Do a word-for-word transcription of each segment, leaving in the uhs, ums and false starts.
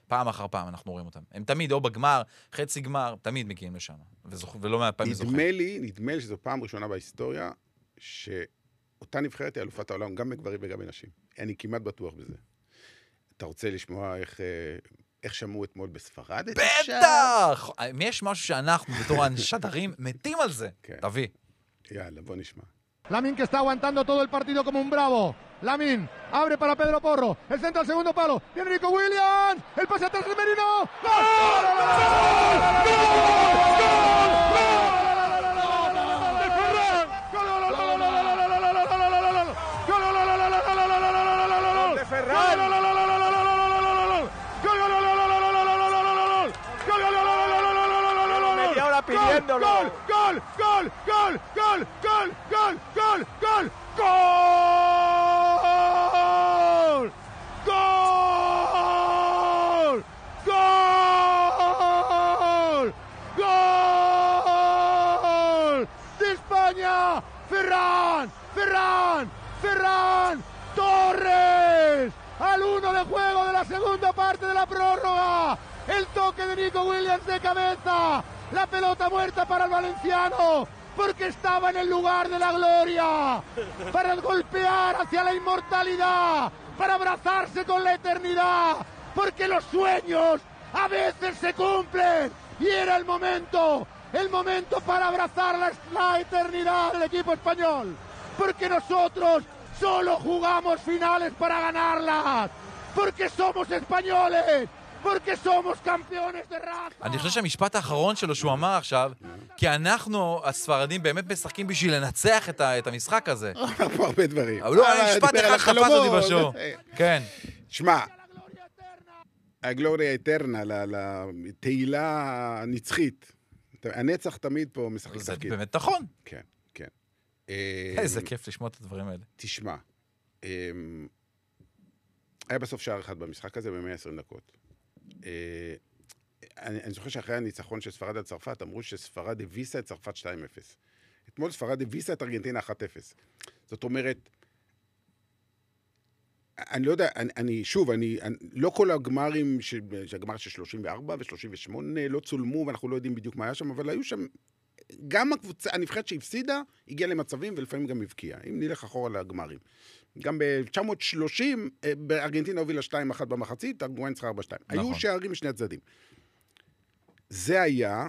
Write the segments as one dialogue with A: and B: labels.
A: פעם אחר פעם אנחנו רואים אותם. הם תמיד, או בגמר, חצי גמר, תמיד מגיעים לשם. וזוכ... ולא מהפעמים זוכים.
B: נדמה לי, נדמה לי שזו פעם ראשונה בהיסטוריה, שאותה נבחרת היא אלופת העולם, גם בגברים וגם בנשים. אני כמעט בטוח בזה. אתה רוצה לשמוע איך, איך שמעו אתמול בספרד?
A: בטח! יש משהו שאנחנו, בתור השדרים, מתים על זה.
B: כן.
A: תביא.
B: יאללה, בוא נשמע.
C: Lamine que está aguantando todo el partido como un bravo. Lamine abre para Pedro Porro. El centro al segundo palo. Viene Nico Williams. El pase atrás de Merino. ¡Gol! ¡Gol! ¡De Ferran! Media hora pidiéndolo. ¡Gol! ¡Gol! ¡Gol! ¡Gol! ¡Gol! ¡Gol! ¡Gol! ¡Gol! ¡Gol! ¡Gol! ¡Gol! ¡Gol! ¡Gol! ¡De España! ¡Ferran! ¡Ferran! ¡Ferran! ¡Torres! Al uno de juego de la segunda parte de la prórroga. El toque de Nico Williams de cabeza. La pelota muerta para el valenciano. Porque estaba en el lugar de la gloria. Para golpear hacia la inmortalidad. Para abrazarse con la eternidad. Porque los sueños a veces se cumplen. Y era el momento. El momento para abrazar la, la eternidad del equipo español. Porque nosotros solo jugamos finales para ganarlas. Porque somos españoles. porque somos campeones de raza.
A: אני חושב שהמשפט האחרון שלו שהוא אמר עכשיו, כי אנחנו, הספרדים, באמת משחקים בשביל לנצח את המשחק הזה.
B: פה הרבה דברים.
A: אבל לא, המשפט אחד חפש אותי בשור. כן.
B: שמע, הגלוריה אטרנה, לתהילה הנצחית. הנצח תמיד פה משחק תפקיד.
A: זה באמת נכון.
B: כן, כן.
A: איזה כיף לשמוע את הדברים האלה.
B: תשמע, היה בסוף שער אחד במשחק הזה ב-מאה ועשרים דקות. אני, אני זוכר שאחרי הניצחון של ספרד על צרפת, אמרו שספרד הביסה את צרפת שתיים אפס. אתמול ספרד הביסה את ארגנטינה אחת אפס. זאת אומרת, אני לא יודע, אני, אני שוב, אני, אני, לא כל הגמרים, ש, הגמר של שלושים וארבע ו-שלושים ושמונה לא צולמו, ואנחנו לא יודעים בדיוק מה היה שם, אבל היו שם, גם הקבוצה, הנבחרת שהפסידה, הגיעה למצבים ולפעמים גם הבקיעה. אם נלך אחורה לגמרים. גם ב-תשע מאות ושלושים, בארגנטינה הובילה שתיים אחת במחצית, ארגוואין צריכה ארבע שתיים. נכון. היו שערים משני הצדדים. זה היה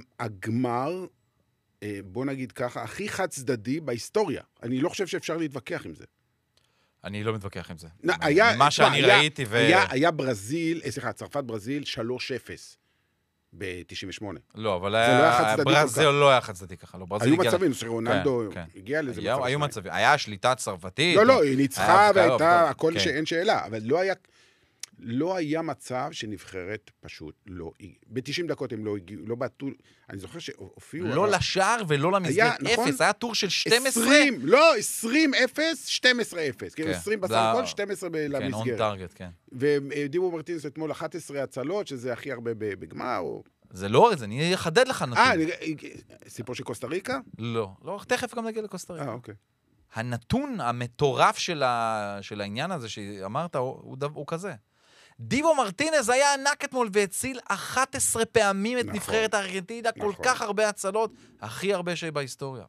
B: הגמר, בוא נגיד ככה, הכי חד צדדי בהיסטוריה. אני לא חושב שאפשר להתווכח עם זה.
A: אני לא מתווכח עם זה.
B: נ, היה,
A: מה שאני
B: היה,
A: ראיתי ו...
B: היה, היה ברזיל, סליחה, צרפת ברזיל, שלוש אפס. ב-תשעים ושמונה.
A: לא, אבל היה... ברזיל לא היה חד צדדי ככה. לא,
B: היו מצבים, שרונלדו הגיע לזה מצב.
A: היו מצבים. היה שליטה צרפתית.
B: לא, לא, היא ניצחה והייתה הכל שאין שאלה, אבל לא היה... לא היה מצב שנבחרת פשוט לא... ב-תשעים דקות הם לא הגיעו, לא בעטו... אני זוכר שהופיעו...
A: לא לשער ולא למסגרת אפס, היה טור של שתים עשרה.
B: עשרים, לא, עשרים אפס, שתים עשרה אפס. כאילו עשרים בסך הכל, שתים עשרה למסגרת.
A: כן, און טארגט, כן.
B: ודיבו מרטינס אתמול אחת עשרה הצלות, שזה הכי הרבה בגמר.
A: זה לא, זה אני אחדד לך נתון.
B: אה, סיפור של קוסטה ריקה?
A: לא, לא, תכף גם נגיע לקוסטה ריקה.
B: אה, אוקיי.
A: הנתון המטורף של העניין הזה שאמרת, הוא כזה. דיבו מרטינז היה ענק אתמול והציל אחת עשרה פעמים את נכון, נבחרת הארגנטינה, נכון. כל כך הרבה הצלות, הכי הרבה שבהיסטוריה.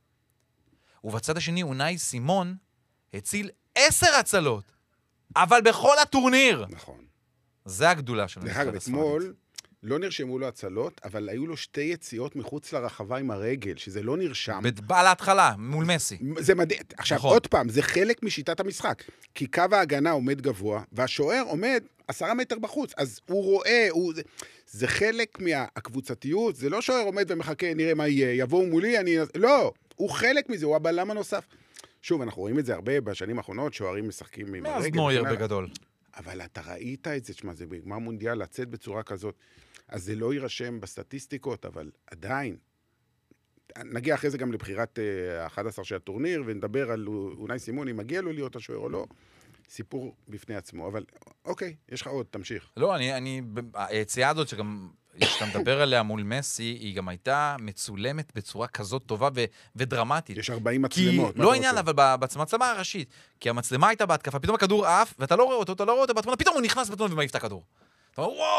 A: ובצד השני, אונאי סימון הציל עשר הצלות, אבל בכל הטורניר.
B: נכון.
A: זה הגדולה של
B: הנבחרת הספרדית. אתמול לא נרשמו לו הצלות, אבל היו לו שתי יציאות מחוץ לרחבה עם הרגל, שזה לא נרשם.
A: בא להתחלה, מול מסי.
B: זה מדהים. עכשיו, נכון. עוד פעם, זה חלק משיטת המשחק. כי קו ההגנה עומד גבוה, והשוער עומד עשרה מטר בחוץ. אז הוא רואה, הוא... זה חלק מהקבוצתיות, זה לא שוער עומד ומחכה, נראה מה יהיה, יבואו מולי, אני... לא, הוא חלק מזה, הוא הבלם הנוסף. שוב, אנחנו רואים את זה הרבה בשנים האחרונות, שוערים משחקים עם הרגל.
A: מאז נויר בגדול.
B: אבל אתה ראית את זה, שמה, זה בגמר מונדיאל, לצאת בצורה כזאת. אז זה לא יירשם בסטטיסטיקות, אבל עדיין, נגיע אחרי זה גם לבחירת ה-אחד עשר של הטורניר, ונדבר על אונאי סימון, אם מגיע לו להיות השוער או לא, סיפור בפני עצמו, אבל אוקיי, יש לך עוד, תמשיך.
A: לא, אני, אני, היציאה הזאת שגם, שאתה מדבר עליה מול מסי, היא גם הייתה מצולמת בצורה כזאת טובה ו- ודרמטית.
B: יש ארבעים מצלמות.
A: לא עניין, אבל במצלמה הראשית, כי המצלמה הייתה בהתקפה, פתאום הכדור עף, ואתה לא רואה אותו, אתה לא רואה אותו, פתאום הוא נכנס בתמונה ומעיף את הכדור. אתה אומר, וואו!